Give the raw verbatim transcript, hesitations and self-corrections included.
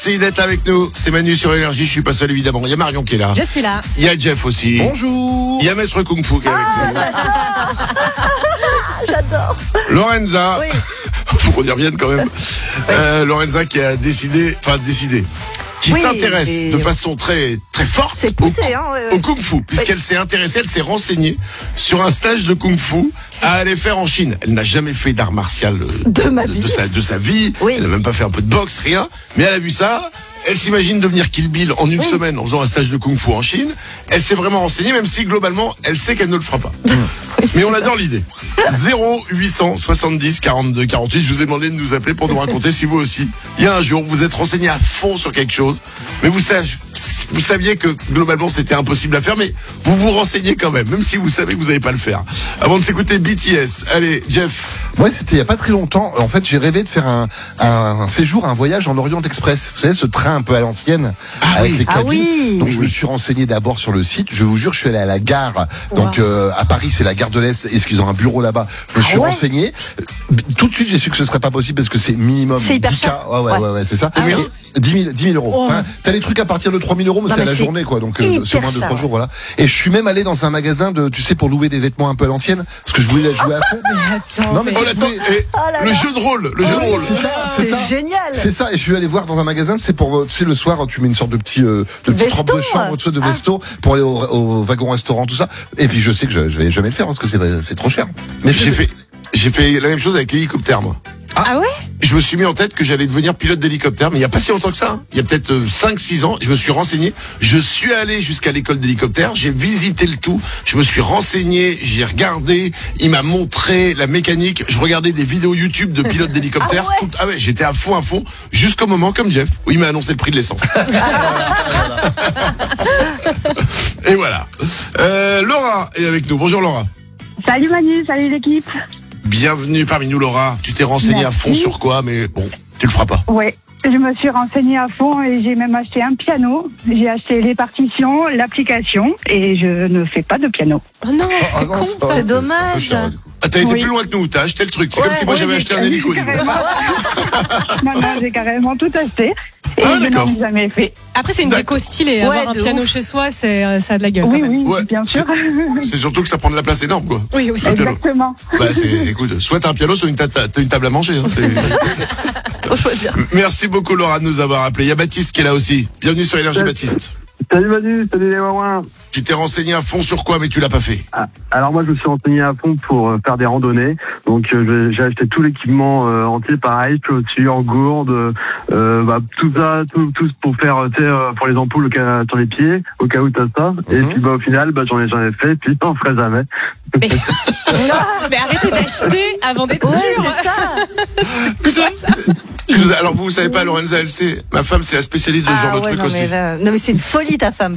Merci d'être avec nous. C'est Manu sur Énergie. Je suis pas seul évidemment. Il y a Marion qui est là. Je suis là. Il y a Jeff aussi. Bonjour. Il y a Maître Kung Fu qui est avec Ah, j'adore. nous. Lorenza. Oui. Faut qu'on y revienne quand même. Euh, Lorenza qui a décidé, enfin décidé, qui Oui, s'intéresse et- de façon très très forte C'est au, poussé, hein, ouais, ouais. au Kung Fu, puisqu'elle s'est intéressée, elle s'est renseignée sur un stage de Kung Fu à aller faire en Chine. Elle n'a jamais fait d'art martial euh, De ma vie. de sa, de sa vie. Oui. Elle n'a même pas fait un peu de boxe, rien. Mais elle a vu ça. Elle s'imagine devenir Kill Bill en une Oui. semaine en faisant un stage de Kung Fu en Chine. Elle s'est vraiment renseignée, même si globalement, elle sait qu'elle ne le fera pas. Mais on adore l'idée. zéro huit cent soixante-dix quarante-deux quarante-huit. Je vous ai demandé de nous appeler pour nous raconter si vous aussi, il y a un jour, vous êtes renseigné à fond sur quelque chose, mais vous savez, vous saviez que globalement c'était impossible à faire, mais vous vous renseignez quand même, même si vous savez que vous n'allez pas le faire. Avant de s'écouter B T S, allez, Jeff. Ouais, c'était il y a pas très longtemps. En fait, j'ai rêvé de faire un, un, un séjour, un voyage en Orient Express. Vous savez, ce train un peu à l'ancienne Ah avec oui. les Ah cabines. oui. Donc je me suis renseigné d'abord sur le site. Je vous jure, je suis allé à la gare. Donc Wow. euh, à Paris, c'est la gare de l'Est. Est-ce qu'ils ont un bureau là-bas? Je me Ah suis ouais. renseigné. Tout de suite, j'ai su que ce serait pas possible parce que c'est minimum C'est hyper dix K. cher. Ouais, ouais, Ouais. ouais, ouais, c'est ça. Ah oui. Et dix mille, dix mille euros. Oh. Enfin, t'as les trucs à partir de trois mille euros, mais Non, c'est à mais la c'est journée, quoi. Donc, euh, hyper sur moins de cher. trois jours, voilà. Et je suis même allé dans un magasin de, tu sais, pour louer des vêtements un peu à l'ancienne. Parce que je voulais jouer à fond. Attends, Non, mais Oh c'est- l'attends, et Oh là le là. jeu de rôle, le jeu de rôle. C'est ça, c'est c'est ça. génial. C'est ça, et je suis allé voir dans un magasin, c'est pour, euh, tu sais, le soir, tu mets une sorte de petit, euh, de petite Vesto, robe de chambre, tu sais, de ah. vesto, pour aller au, au wagon-restaurant, tout ça. Et puis, je sais que je, je vais jamais le faire, parce que c'est, c'est trop cher. Mais J'ai fait, j'ai fait la même chose avec l'hélicoptère, moi. Ah ouais? Je me suis mis en tête que j'allais devenir pilote d'hélicoptère, mais il n'y a pas si longtemps que ça. hein. Il y a peut-être euh, cinq six ans, je me suis renseigné. Je suis allé jusqu'à l'école d'hélicoptère, j'ai visité le tout, je me suis renseigné, j'ai regardé, il m'a montré la mécanique, je regardais des vidéos YouTube de pilotes d'hélicoptère. Ah ouais tout- ah ouais, j'étais à fond à fond, jusqu'au moment, comme Jeff, où il m'a annoncé le prix de l'essence. Et voilà. Euh, Laura est avec nous. Bonjour Laura. Salut Manu, salut l'équipe. Bienvenue parmi nous Laura. Tu t'es renseignée à Merci. fond sur quoi, mais bon, tu le feras pas. Ouais, je me suis renseignée à fond et j'ai même acheté un piano. J'ai acheté les partitions, l'application et je ne fais pas de piano. Oh non, Ah c'est non, con, c'est pas- c'est c'est un peu dommage. cher, du coup. Ah, t'as été Oui. plus loin que nous, t'as acheté le truc. C'est Ouais, comme si moi oui, j'avais j'ai- acheté un hélico. dis donc. carrément. non, non, j'ai carrément tout acheté. Et Ah, je d'accord. n'en ai jamais fait. Après, c'est une D'accord. déco stylée. Ouais, Avoir un de piano ouf. chez soi, c'est, euh, ça a de la gueule quand Oui, même. oui, Ouais, bien sûr. C'est surtout que ça prend de la place énorme, quoi. Oui, aussi. Un piano. Exactement. Bah, c'est, écoute, soit t'as un piano, soit une, ta- ta- t'as une table à manger. hein, c'est- Faut choisir. Merci beaucoup, Laura, de nous avoir appelé. Il y a Baptiste qui est là aussi. Bienvenue sur Énergie, Ouais. Baptiste. Salut Manu, salut les Wawins. Tu t'es renseigné à fond sur quoi, mais tu l'as pas fait. Ah, alors moi je me suis renseigné à fond pour euh, faire des randonnées. Donc euh, j'ai j'ai acheté tout l'équipement euh, entier, pareil, chaussures, gourdes, euh, bah, tout ça, tout, tout pour faire, euh, tu sais, euh, pour les ampoules au cas, sur les pieds, au cas où t'as ça. Et Mhm. puis bah au final, bah j'en ai j'en ai fait, puis j'en ferai jamais. Mais, mais arrêtez d'acheter avant d'être Ouais, sûr. c'est ça. Putain! Je vous- alors, vous, vous savez pas, Lorenza, elle sait. Ma femme, c'est la spécialiste de ce genre Ah de ouais, truc non, aussi. mais là- non, mais c'est une folie ta femme.